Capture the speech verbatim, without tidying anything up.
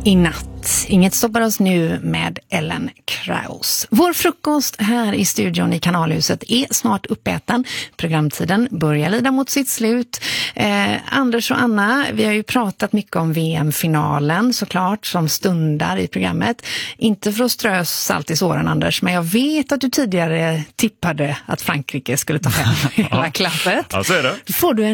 I natt. Inget stoppar oss nu med Ellen Krauss. Vår frukost här i studion i Kanalhuset är snart uppäten. Programtiden börjar lida mot sitt slut. Eh, Anders och Anna, vi har ju pratat mycket om V M-finalen såklart som stundar i programmet. Inte för att strö salt i såren, Anders, men jag vet att du tidigare tippade att Frankrike skulle ta hem hela klappet. Ja, så är det. Får du en